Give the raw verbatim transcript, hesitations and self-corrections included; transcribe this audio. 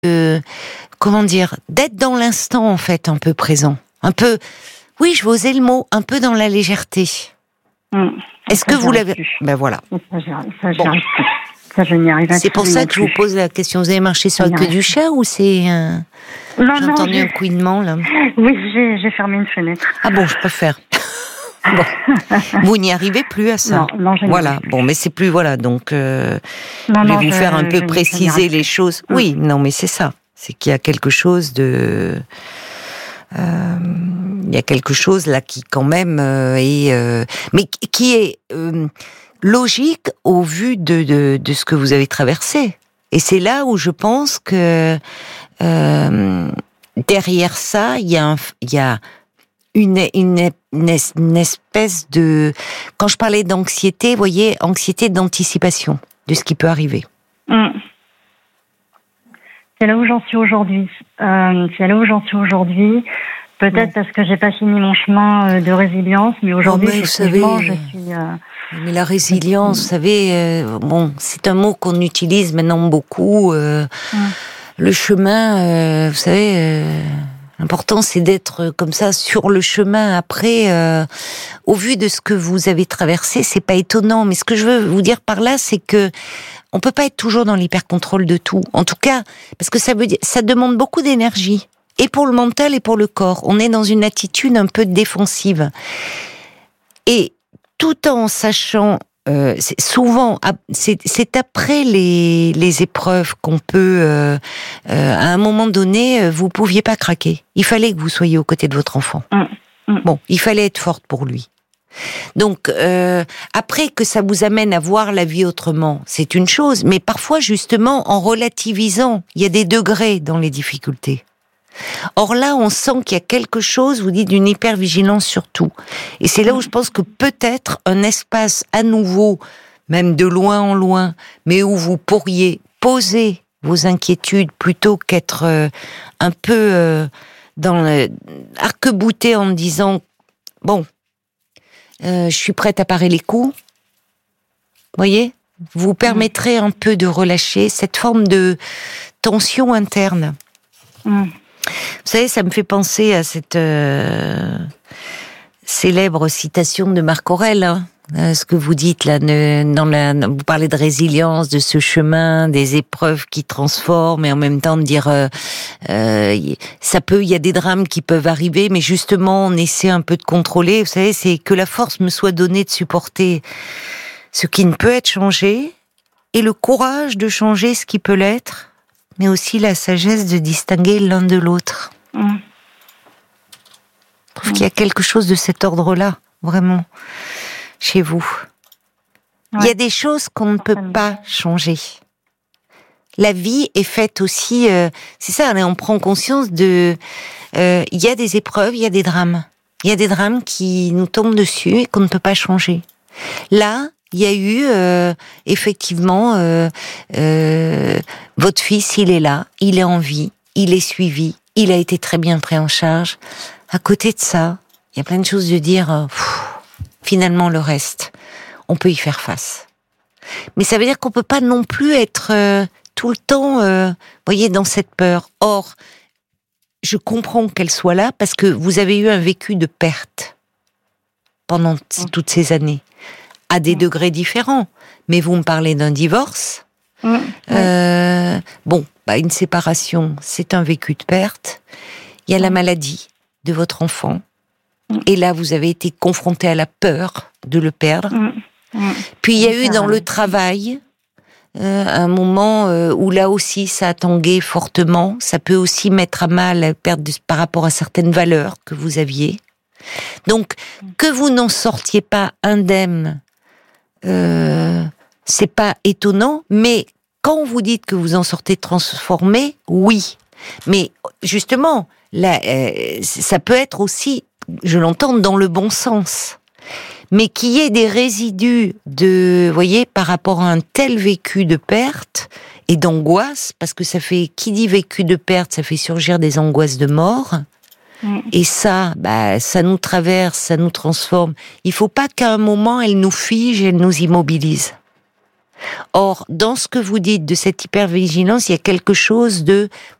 euh, comment dire, d'être dans l'instant en fait, un peu présent, un peu, oui, je vais oser le mot, un peu dans la légèreté. Mmh. Est-ce Ça, que vous j'y arrive l'avez? plus. Ben voilà. Ça, j'y arrive, ça, j'y Bon. arrive plus. Ça, je n'y arrive C'est pour ça que je vous plus. pose la question. Vous avez marché sur Ça la n'y queue du arrive chat ou c'est un... Non, J'ai non, entendu j'ai- un couinement là. Oui, j'ai, j'ai fermé une fenêtre. Ah bon, je préfère. Bon, vous n'y arrivez plus à ça. Non, non, je n'y Voilà. arrive plus. Bon, mais c'est plus voilà. Donc, euh, Non, je vais non, vous je- faire un peu je- je n'y préciser arrive les plus. choses. Mm. Oui, non, mais c'est ça. C'est qu'il y a quelque chose de, euh, il y a quelque chose là qui quand même euh, est, euh, mais qui est euh, logique au vu de, de de ce que vous avez traversé. Et c'est là où je pense que euh, derrière ça, il y a un, il y a Une, une, une, une espèce de... Quand je parlais d'anxiété, vous voyez, anxiété d'anticipation de ce qui peut arriver. Mm. C'est là où j'en suis aujourd'hui. Euh, c'est là où j'en suis aujourd'hui. Peut-être Bon. parce que j'ai pas fini mon chemin euh, de résilience, mais aujourd'hui, Oh, mais vous effectivement, savez, je suis. Euh, Mais la résilience, vous savez, euh, bon, c'est un mot qu'on utilise maintenant beaucoup. Euh, Mm. Le chemin, euh, vous savez, euh, l'important c'est d'être comme ça sur le chemin. Après, euh, au vu de ce que vous avez traversé, c'est pas étonnant. Mais ce que je veux vous dire par là, c'est que on peut pas être toujours dans l'hyper-contrôle de tout. En tout cas, parce que ça veut dire, ça demande beaucoup d'énergie. Et pour le mental et pour le corps. On est dans une attitude un peu défensive. Et tout en sachant, euh, c'est souvent, c'est, c'est après les, les épreuves qu'on peut, euh, euh, à un moment donné, vous pouviez pas craquer. Il fallait que vous soyez aux côtés de votre enfant. Mm. Mm. Bon, il fallait être forte pour lui. Donc, euh, après que ça vous amène à voir la vie autrement, c'est une chose. Mais parfois, justement, en relativisant, il y a des degrés dans les difficultés. Or là, on sent qu'il y a quelque chose, vous dites, d'une hypervigilance sur tout. Et c'est là où je pense que peut-être un espace à nouveau, même de loin en loin, mais où vous pourriez poser vos inquiétudes plutôt qu'être euh, un peu euh, dans le arc-bouté en me disant, bon, euh, je suis prête à parer les coups. Vous voyez ? Vous permettrez un peu de relâcher cette forme de tension interne. Mm. Vous savez, ça me fait penser à cette euh, célèbre citation de Marc Aurèle, hein, euh, ce que vous dites là, ne, dans la, vous parlez de résilience, de ce chemin, des épreuves qui transforment, et en même temps de dire, euh, euh, ça peut, il y a des drames qui peuvent arriver, mais justement, on essaie un peu de contrôler. Vous savez, c'est que la force me soit donnée de supporter ce qui ne peut être changé, et le courage de changer ce qui peut l'être, mais aussi la sagesse de distinguer l'un de l'autre. Mm. Je trouve qu'il y a quelque chose de cet ordre-là, vraiment, chez vous. Ouais. Il y a des choses qu'on ne peut pas changer. La vie est faite aussi, euh, c'est ça, on prend conscience de... Euh, il y a des épreuves, il y a des drames. Il y a des drames qui nous tombent dessus et qu'on ne peut pas changer. Là, il y a eu euh, effectivement euh, euh, votre fils, il est là, il est en vie, il est suivi, il a été très bien pris en charge. À côté de ça, il y a plein de choses de dire. Euh, pff, finalement, le reste, on peut y faire face. Mais ça veut dire qu'on peut pas non plus être euh, tout le temps, euh, voyez, dans cette peur. Or, je comprends qu'elle soit là parce que vous avez eu un vécu de perte pendant t- toutes ces années. À des degrés différents. Mais vous me parlez d'un divorce. Mmh. Euh, bon, bah une séparation, c'est un vécu de perte. Il y a la maladie de votre enfant. Mmh. Et là, vous avez été confronté à la peur de le perdre. Mmh. Mmh. Puis il y a eu Ça dans va. le travail euh, un moment euh, où là aussi ça a tangué fortement. Ça peut aussi mettre à mal la perte de, par rapport à certaines valeurs que vous aviez. Donc, que vous n'en sortiez pas indemne, Euh, c'est pas étonnant, mais quand vous dites que vous en sortez transformé, oui. Mais justement, là, euh, ça peut être aussi, je l'entends, dans le bon sens. Mais qu'il y ait des résidus de, vous voyez, par rapport à un tel vécu de perte et d'angoisse, parce que ça fait, qui dit vécu de perte, ça fait surgir des angoisses de mort. Et ça, bah, ça nous traverse, ça nous transforme. Il faut pas qu'à un moment, elle nous fige, elle nous immobilise. Or, dans ce que vous dites de cette hypervigilance, il y a quelque chose de